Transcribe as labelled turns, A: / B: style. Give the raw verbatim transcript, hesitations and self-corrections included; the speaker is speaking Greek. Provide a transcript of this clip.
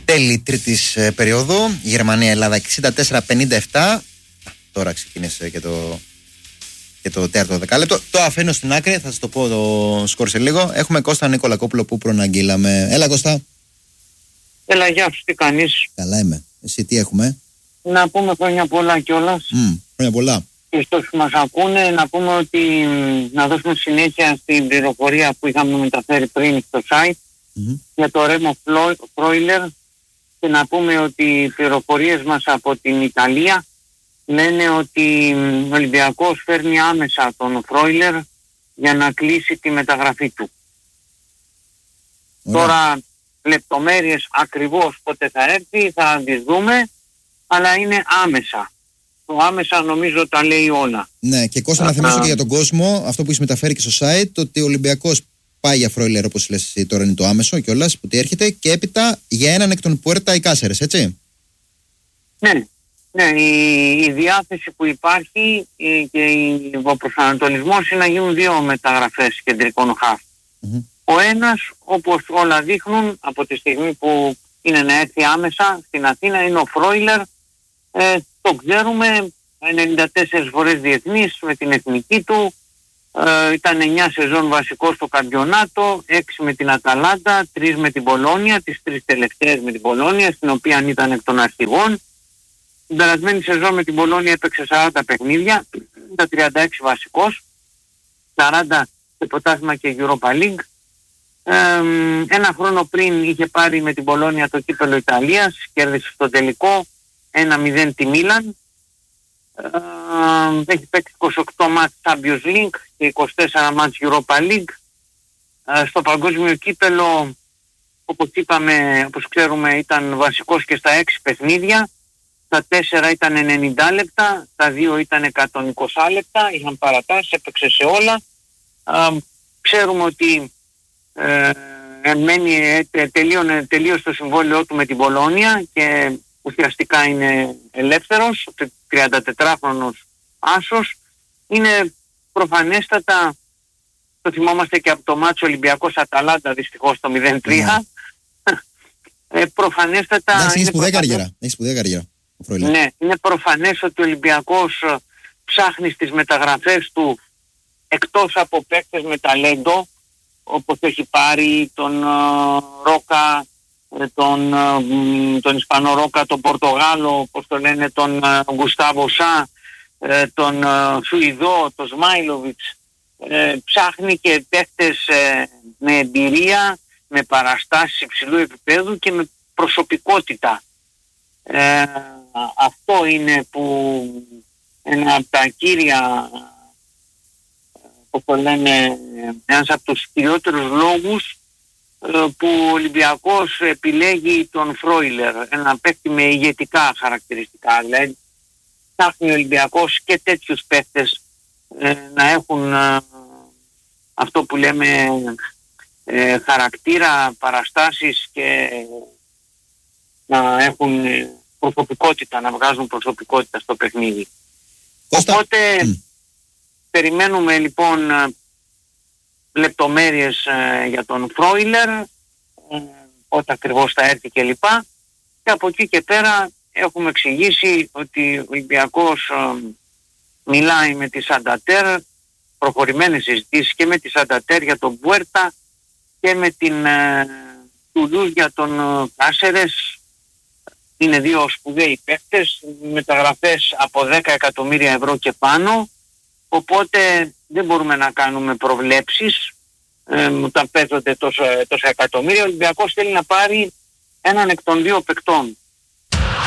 A: τέλη τρίτης ε, περίοδου. Γερμανία-Ελλάδα εξήντα τέσσερα πενήντα επτά. Τώρα ξεκίνησε και το, και το τέταρτο δεκάλεπτο. Το αφήνω στην άκρη, θα σας το πω το σκορ σε λίγο. Έχουμε Κώστα Νικολακόπουλο που προαναγγείλαμε. Έλα Κώστα.
B: Έλα, γεια σου, τι κάνεις?
A: Καλά είμαι. Εσύ τι έχουμε?
B: Να πούμε χρόνια πολλά κιόλας.
A: Mm, χρόνια πολλά.
B: Και στους που μας ακούνε να πούμε ότι να δώσουμε συνέχεια στην πληροφορία που είχαμε μεταφέρει πριν στο site mm-hmm. για το Remo Freuler, και να πούμε ότι οι πληροφορίες μας από την Ιταλία λένε ότι ο Ολυμπιακός φέρνει άμεσα τον Freuler για να κλείσει τη μεταγραφή του. Ωραία. Τώρα λεπτομέρειες ακριβώς πότε θα έρθει θα τις δούμε, αλλά είναι άμεσα. Το άμεσα νομίζω τα λέει όλα.
A: Ναι, και Κώστα, να θυμίσω και για τον κόσμο αυτό που έχει μεταφέρει και στο site, ότι ο Ολυμπιακός πάει για Freuler, όπως λες εσύ, τώρα είναι το άμεσο κιόλας που τι έρχεται, και έπειτα για έναν εκ των Puerta ή Cáceres, έτσι.
B: Ναι, ναι, η, η διάθεση που υπάρχει και ο προσανατολισμός είναι να γίνουν δύο μεταγραφές κεντρικών χαφ. Mm-hmm. Ο ένας, όπως όλα δείχνουν από τη στιγμή που είναι να έρθει άμεσα στην Αθήνα, είναι ο Freuler. Ε, το ξέρουμε, ενενήντα τέσσερις φορές διεθνής με την εθνική του, ε, ήταν εννιά σεζόν βασικός στο Καμπιονάτο, έξι με την Αταλάντα, τρεις με την Πολόνια, τις τρεις τελευταίες με την Πολόνια, στην οποία ήταν εκ των αρχηγών. Την περασμένη σεζόν με την Πολόνια έπαιξε σαράντα παιχνίδια, τα τριάντα έξι βασικός, σαράντα σε πρωτάθλημα και Europa League. Ε, ένα χρόνο πριν είχε πάρει με την Πολόνια το κύπελλο Ιταλίας, κέρδισε στο τελικό ένα μηδέν τη Μίλαν. Ε, έχει παίξει είκοσι οκτώ μάτς Champions League και είκοσι τέσσερα μάτς Europa League. Ε, στο παγκόσμιο κύπελλο, όπως είπαμε, όπως ξέρουμε, ήταν βασικός και στα έξι παιχνίδια. Τα τέσσερα ήταν ενενήντα λεπτά, τα δύο ήταν εκατόν είκοσι λεπτά, είχαν παρατάσει, έπαιξε σε όλα. Ε, ξέρουμε ότι ε, μένει, τε, τελείωνε, τελείωσε το συμβόλαιό του με την Πολόνια και ουσιαστικά είναι ελεύθερος, τριαντατετράχρονος άσος. Είναι προφανέστατα, το θυμόμαστε και από το μάτσο Ολυμπιακός Αταλάντα δυστυχώς το μηδέν τρία, yeah. ε, προφανέστατα...
A: Ναι, έχει σπουδαία καριέρα. Έχει σπουδαία καριέρα.
B: Ναι, είναι προφανές ότι ο Ολυμπιακός ψάχνει στις μεταγραφές του, εκτός από παίκτες με ταλέντο, όπως έχει πάρει τον uh, Ρόκα, τον, uh, τον Ισπανό Ρόκα, τον Πορτογάλο, όπως το λένε, τον Γκουστάβο uh, Σα, uh, τον uh, Σουηδό, τον Σμάιλοβιτς. Uh, ψάχνει και παίκτες uh, με εμπειρία, με παραστάσεις υψηλού επίπεδου και με προσωπικότητα. Uh, αυτό είναι που ένα από τα κύρια, όπως το λένε, ένας από τους κυριότερους λόγους που ο Ολυμπιακός επιλέγει τον Freuler, ένα παίκτη με ηγετικά χαρακτηριστικά. Δηλαδή ψάχνει ο Ολυμπιακός και τέτοιους παίκτες ε, να έχουν ε, αυτό που λέμε ε, χαρακτήρα, παραστάσεις και να έχουν προσωπικότητα, να βγάζουν προσωπικότητα στο παιχνίδι. Κώστα. Οπότε mm. περιμένουμε λοιπόν λεπτομέρειες ε, για τον Freuler, ε, όταν ακριβώς θα έρθει και λοιπά, και από εκεί και πέρα έχουμε εξηγήσει ότι ο Ολυμπιακός ε, μιλάει με τη Σαντατέρ, προχωρημένες συζητήσεις και με τη Σαντατέρ για τον Puerta και με την ε, Toulouse για τον Cáceres. Είναι δύο σπουδαίοι παίκτες, μεταγραφές από δέκα εκατομμύρια ευρώ και πάνω, οπότε δεν μπορούμε να κάνουμε προβλέψεις ε, όταν παίζονται τόσα, τόσα εκατομμύρια. Ο Ολυμπιακός θέλει να πάρει έναν εκ των δύο παικτών.